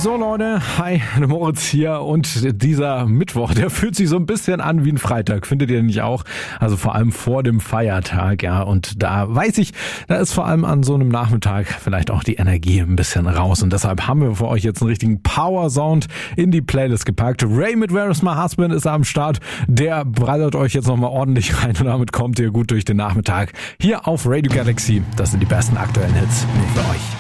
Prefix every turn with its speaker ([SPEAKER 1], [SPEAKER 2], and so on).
[SPEAKER 1] So Leute, hi, Moritz hier und dieser Mittwoch, der fühlt sich so ein bisschen an wie ein Freitag, findet ihr nicht auch? Also vor allem vor dem Feiertag, ja, und da weiß ich, da ist vor allem an so einem Nachmittag vielleicht auch die Energie ein bisschen raus und deshalb haben wir für euch jetzt einen richtigen Power-Sound in die Playlist gepackt. Ray mit Where is My Husband ist am Start, der ballert euch jetzt nochmal ordentlich rein und damit kommt ihr gut durch den Nachmittag hier auf Radio Galaxy. Das sind die besten aktuellen Hits nur für euch.